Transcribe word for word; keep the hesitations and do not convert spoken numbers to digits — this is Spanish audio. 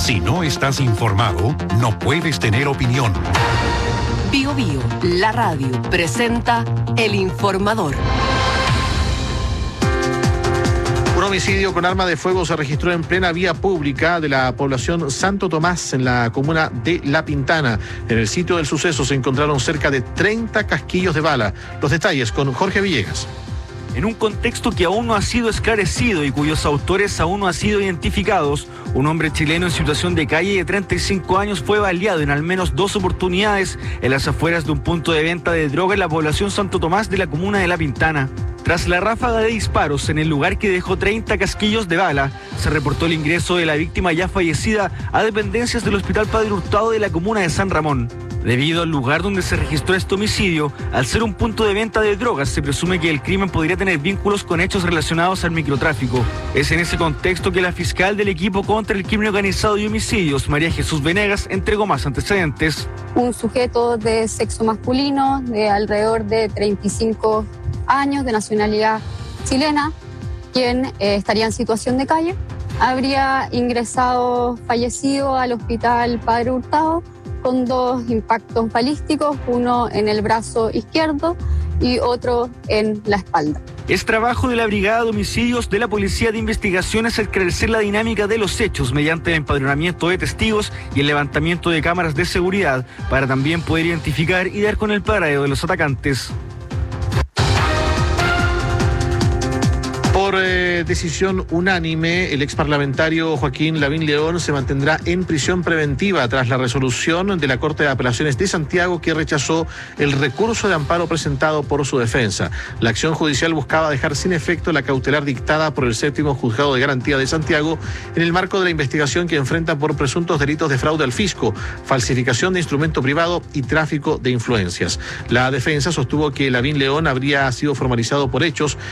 Si no estás informado, no puedes tener opinión. Bio Bio, la radio, presenta El Informador. Un homicidio con arma de fuego se registró en plena vía pública de la población Santo Tomás, en la comuna de La Pintana. En el sitio del suceso se encontraron cerca de treinta casquillos de bala. Los detalles con Jorge Villegas. En un contexto que aún no ha sido esclarecido y cuyos autores aún no han sido identificados, un hombre chileno en situación de calle de treinta y cinco años fue baleado en al menos dos oportunidades en las afueras de un punto de venta de droga en la población Santo Tomás de la comuna de La Pintana. Tras la ráfaga de disparos en el lugar que dejó treinta casquillos de bala, se reportó el ingreso de la víctima ya fallecida a dependencias del Hospital Padre Hurtado de la comuna de San Ramón. Debido al lugar donde se registró este homicidio, al ser un punto de venta de drogas, se presume que el crimen podría tener vínculos con hechos relacionados al microtráfico. Es en ese contexto que la fiscal del equipo contra el crimen organizado y homicidios, María Jesús Venegas, entregó más antecedentes. Un sujeto de sexo masculino de alrededor de treinta y cinco años, de nacionalidad chilena, quien eh, estaría en situación de calle, habría ingresado fallecido al Hospital Padre Hurtado con dos impactos balísticos, uno en el brazo izquierdo y otro en la espalda. Es trabajo de la Brigada de Homicidios de la Policía de Investigaciones esclarecer la dinámica de los hechos mediante el empadronamiento de testigos y el levantamiento de cámaras de seguridad para también poder identificar y dar con el paradero de los atacantes. Por eh, decisión unánime, el exparlamentario Joaquín Lavín León se mantendrá en prisión preventiva tras la resolución de la Corte de Apelaciones de Santiago, que rechazó el recurso de amparo presentado por su defensa. La acción judicial buscaba dejar sin efecto la cautelar dictada por el séptimo Juzgado de Garantía de Santiago en el marco de la investigación que enfrenta por presuntos delitos de fraude al fisco, falsificación de instrumento privado y tráfico de influencias. La defensa sostuvo que Lavín León habría sido formalizado por hechos